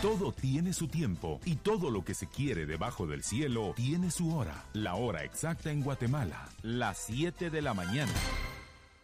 Todo tiene su tiempo y todo lo que se quiere debajo del cielo tiene su hora. La hora exacta en Guatemala, las 7 de la mañana.